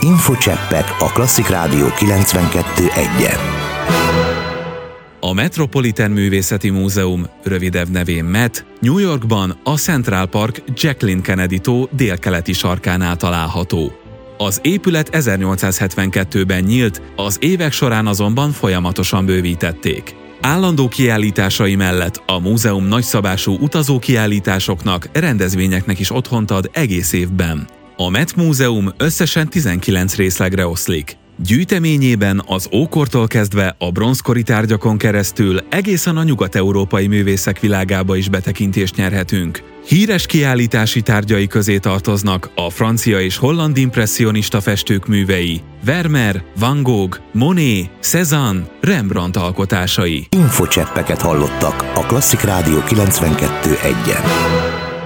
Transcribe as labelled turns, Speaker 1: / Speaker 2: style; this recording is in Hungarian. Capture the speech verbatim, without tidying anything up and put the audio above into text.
Speaker 1: Infocseppek a Klasszik Rádió kilencvenkettő egyen.
Speaker 2: A Metropolitan Művészeti Múzeum, rövidebb nevén em e té, New Yorkban a Central Park Jacqueline Kennedy-tó délkeleti sarkánál található. Az épület ezernyolcszázhetvenkettőben nyílt, az évek során azonban folyamatosan bővítették. Állandó kiállításai mellett a múzeum nagyszabású utazókiállításoknak, rendezvényeknek is otthont ad egész évben. A em e té Múzeum összesen tizenkilenc részlegre oszlik. Gyűjteményében az ókortól kezdve a bronzkori tárgyakon keresztül egészen a nyugat-európai művészek világába is betekintést nyerhetünk. Híres kiállítási tárgyai közé tartoznak a francia és holland impresszionista festők művei, Vermeer, Van Gogh, Monet, Cézanne, Rembrandt alkotásai.
Speaker 1: Infocseppeket hallottak a Klasszik Rádió kilencvenkettő egyen.